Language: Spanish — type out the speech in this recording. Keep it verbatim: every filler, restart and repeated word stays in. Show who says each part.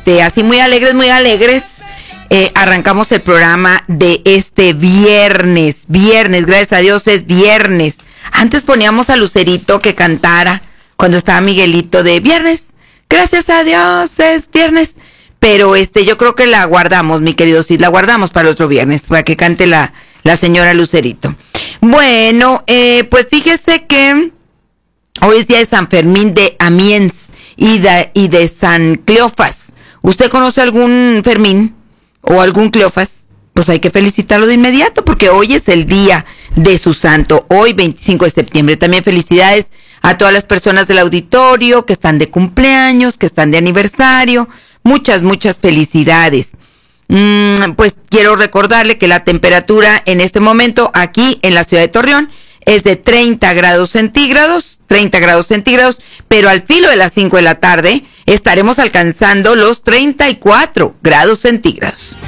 Speaker 1: este, así muy alegres, muy alegres, eh, arrancamos el programa de este viernes, viernes, gracias a Dios es viernes. Antes poníamos a Lucerito que cantara cuando estaba Miguelito de viernes, gracias a Dios es viernes, pero este, yo creo que la guardamos, mi querido Sid, la guardamos para el otro viernes, para que cante la, la señora Lucerito. Bueno, eh, pues fíjese que hoy es día de San Fermín de Amiens y de, y de San Cleofas. ¿Usted conoce algún Fermín o algún Cleofas? Pues hay que felicitarlo de inmediato porque hoy es el día de su santo, hoy veinticinco de septiembre. También felicidades a todas las personas del auditorio que están de cumpleaños, que están de aniversario. Muchas, muchas felicidades. Mm, pues quiero recordarle que la temperatura en este momento aquí en la ciudad de Torreón es de treinta grados centígrados, treinta grados centígrados, pero al filo de las cinco de la tarde estaremos alcanzando los treinta y cuatro grados centígrados.